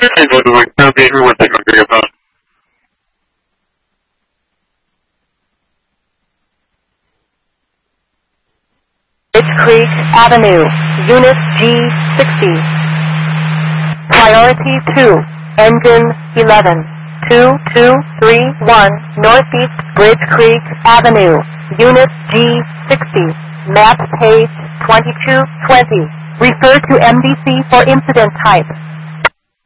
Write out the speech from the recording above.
Bridge Creek Avenue, Unit G60. Priority 2, Engine 11, 2231, Northeast Bridge Creek Avenue, Unit G60, map page 2220. Refer to MDC for incident type.